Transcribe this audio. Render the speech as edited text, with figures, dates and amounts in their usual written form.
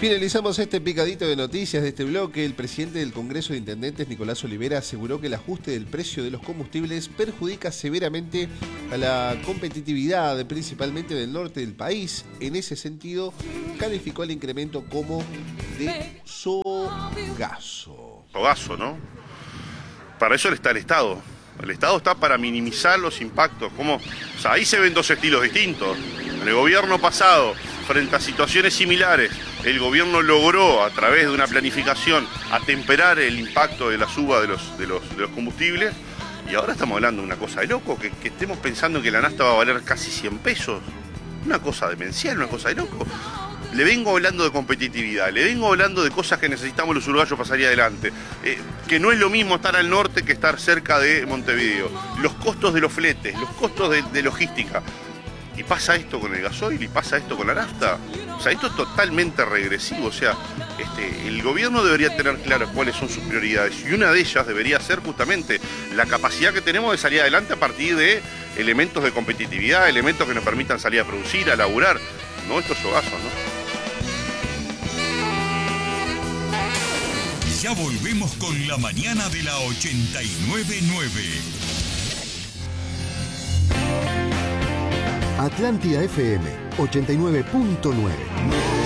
Finalizamos este picadito de noticias de este bloque. El presidente del Congreso de Intendentes, Nicolás Olivera, aseguró que el ajuste del precio de los combustibles perjudica severamente a la competitividad, principalmente del norte del país. En ese sentido, calificó el incremento como de sogazo. Sogazo, ¿no? Para eso está el Estado. El Estado está para minimizar los impactos. O sea, ahí se ven dos estilos distintos. En el gobierno pasado, frente a situaciones similares, el gobierno logró, a través de una planificación, atemperar el impacto de la suba de los combustibles. Y ahora estamos hablando de una cosa de loco, que estemos pensando que la nafta va a valer casi 100 pesos. Una cosa demencial, una cosa de loco. Le vengo hablando de competitividad, le vengo hablando de cosas que necesitamos los uruguayos para salir adelante. Que no es lo mismo estar al norte que estar cerca de Montevideo. Los costos de los fletes, los costos de logística. Y pasa esto con el gasoil y pasa esto con la nafta. O sea, esto es totalmente regresivo. O sea, el gobierno debería tener claro cuáles son sus prioridades. Y una de ellas debería ser justamente la capacidad que tenemos de salir adelante a partir de elementos de competitividad, elementos que nos permitan salir a producir, a laburar. No estos sogazos, ¿no? Ya volvemos con la mañana de la 89.9. Atlántida FM 89.9.